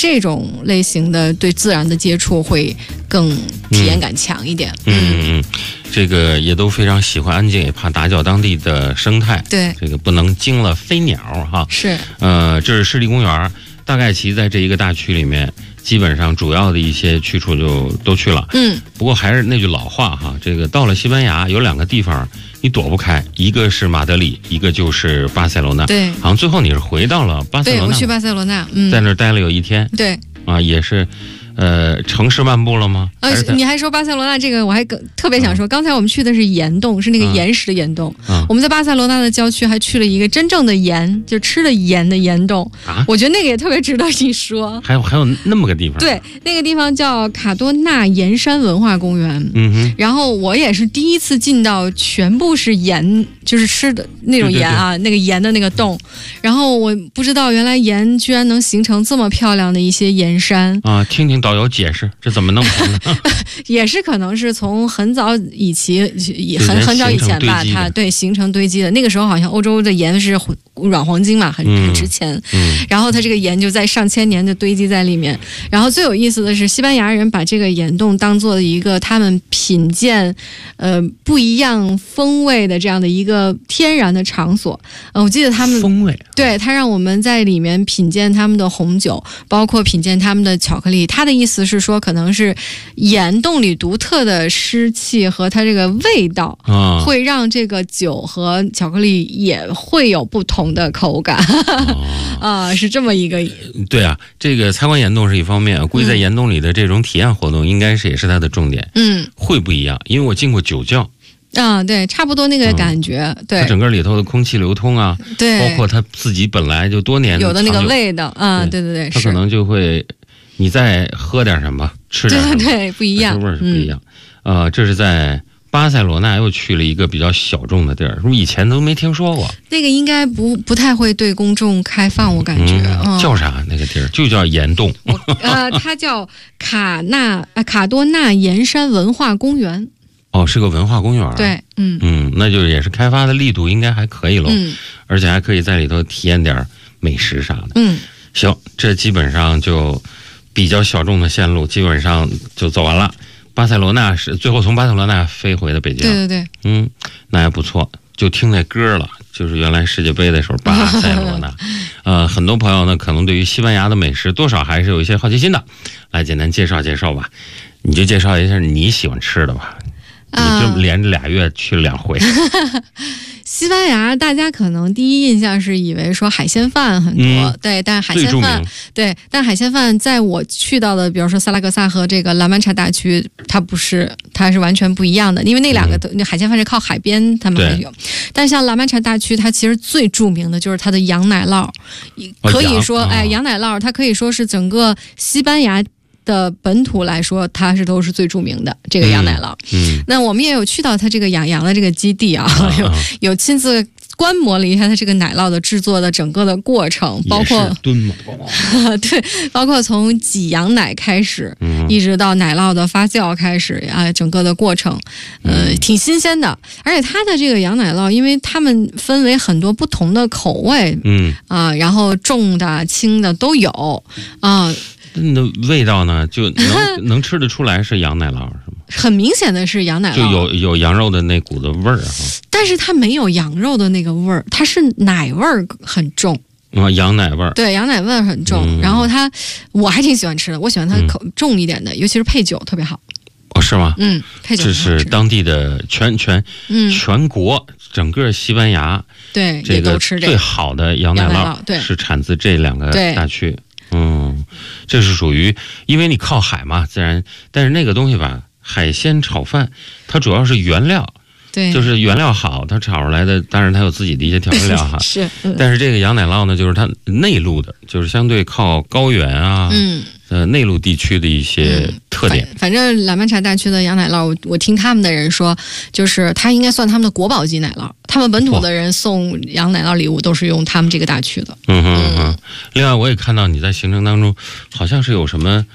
这种类型的对自然的接触会更体验感强一点。 这个也都非常喜欢安静，也怕打搅当地的生态。 对， 这个不能惊了飞鸟哈。 是， 这是湿地公园，大概其在这一个大区里面，基本上主要的一些去处就都去了。不过还是那句老话哈，这个到了西班牙有2个地方你躲不开，一个是马德里，一个就是巴塞罗那。 对， 好像最后你是回到了巴塞罗那。 对，我去巴塞罗那， 在那儿待了有1天。 对， 也是。城市漫步了吗？ 你还说巴塞罗那这个，我还特别想说，刚才我们去的是岩洞，是那个岩石的岩洞。我们在巴塞罗那的郊区还去了一个真正的盐，就吃了盐的岩洞。我觉得那个也特别值得一说。还有那么个地方？ 对，那个地方叫卡多纳盐山文化公园。然后我也是第一次进到全部是盐，就是吃的那种盐啊，那个盐的那个洞。然后我不知道原来盐居然能形成这么漂亮的一些盐山啊！听听导游解释，这怎么弄成的？ 也是可能是从很早以前吧，它对形成堆积的。那个时候好像欧洲的盐是软黄金嘛，很值钱。然后它这个盐就在上千年的堆积在里面。然后最有意思的是，西班牙人把这个岩洞当做一个他们品鉴不一样风味的这样的一个天然的场所。我记得他们风味， 对，他让我们在里面品鉴他们的红酒，包括品鉴他们的巧克力。他的意思是说，可能是岩洞里独特的湿气和它这个味道，会让这个酒和巧克力也会有不同的口感。是这么一个。 对啊，这个参观岩洞是一方面，估计在岩洞里的这种体验活动应该也是它的重点。会不一样，因为我进过酒窖。 对，差不多那个感觉。对， 它整个里头的空气流通啊， 对， 包括它自己本来就多年有的那个味道对， 它可能就会，你再喝点什么，吃点什么， 对，不一样， 味儿是不一样。这是在巴塞罗那又去了一个比较小众的地儿，是不是以前都没听说过？ 那个应该不太会对公众开放，我感觉。 叫啥那个地儿？就叫岩洞。 它叫卡多纳盐山文化公园。 是个文化公园。 对， 那就也是开发的力度应该还可以喽。而且还可以在里头体验点美食啥的。行，这基本上就比较小众的线路，基本上就走完了。巴塞罗那是最后从巴塞罗那飞回的北京。 对， 那还不错。就听那歌了，就是原来世界杯的时候巴塞罗那。很多朋友呢，可能对于西班牙的美食多少还是有一些好奇心的，来简单介绍介绍吧。你就介绍一下你喜欢吃的吧。你就连着2月去了2回。 西班牙大家可能第一印象是以为说海鲜饭很多，对，但海鲜饭对，但海鲜饭在我去到的，比如说萨拉戈萨和这个拉曼查大区，它不是，它是完全不一样的，因为那2个那海鲜饭是靠海边他们还有，但像拉曼查大区，它其实最著名的就是它的羊奶酪，可以说羊奶酪它可以说是整个西班牙的本土来说，它都是最著名的这个羊奶酪。那我们也有去到它这个养羊的这个基地啊，有亲自观摩了一下它这个奶酪的制作的整个的过程，包括炖嘛， 对，包括从挤羊奶开始，一直到奶酪的发酵开始整个的过程，挺新鲜的。而且它的这个羊奶酪，因为它们分为很多不同的口味，然后重的、轻的都有那味道呢，就能吃得出来是羊奶酪是吗？ 很明显的是羊奶酪， 就有羊肉的那股子味儿但是它没有羊肉的那个味儿，它是奶味儿很重。 羊奶味儿， 对，羊奶味儿很重。然后我还挺喜欢吃的，我喜欢它口重一点的，尤其是配酒特别好。 是吗？ 配酒这是当地的全国整个西班牙对这个最好的羊奶酪， 对， 是产自这2个大区。这是属于，因为你靠海嘛，自然，但是那个东西吧，海鲜炒饭，它主要是原料， 对， 就是原料好，它炒出来的，当然它有自己的一些调味料哈， 是， 但是这个羊奶酪呢，就是它内陆的，就是相对靠高原啊，内陆地区的一些特点。 反正拉曼查大区的羊奶酪，我听他们的人说，就是它应该算他们的国宝级奶酪。他们本土的人送羊奶酪礼物都是用他们这个大区的。 另外，我也看到你在行程当中好像是有什么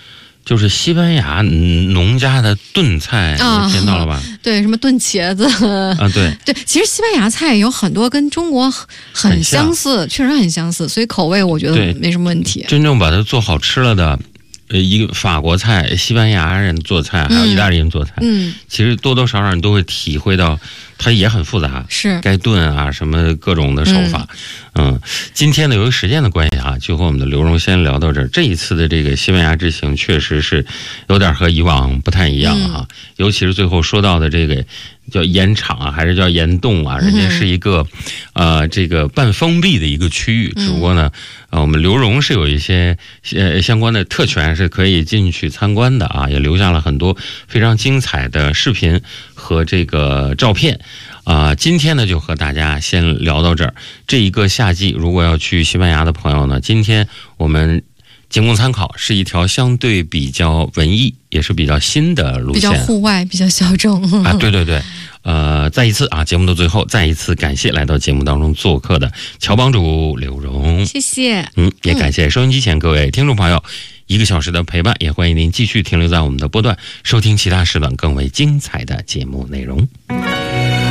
就是西班牙农家的炖菜，你见到了吧？ 对，什么炖茄子啊，对对，其实西班牙菜有很多跟中国很相似，确实很相似，所以口味我觉得没什么问题。 真正把它做好吃了的。一个法国菜、西班牙人做菜，还有意大利人做菜，其实多多少少你都会体会到，它也很复杂， 是该炖啊，什么各种的手法。今天呢，由于时间的关系啊，就和我们的刘荣先聊到这儿。这一次的这个西班牙之行，确实是有点和以往不太一样啊，尤其是最后说到的这个。叫盐场啊，还是叫盐洞啊？人家是一个，这个半封闭的一个区域。只不过呢，我们刘荣是有一些相关的特权，是可以进去参观的啊，也留下了很多非常精彩的视频和这个照片。今天呢就和大家先聊到这儿。这一个夏季，如果要去西班牙的朋友呢，今天我们仅供参考，是一条相对比较文艺，也是比较新的路线，比较户外，比较小众啊。对对对，再一次啊，节目的最后，再一次感谢来到节目当中做客的乔帮主刘荣， 谢谢。 也感谢收音机前各位听众朋友1个小时的陪伴，也欢迎您继续停留在我们的波段，收听其他时段更为精彩的节目内容。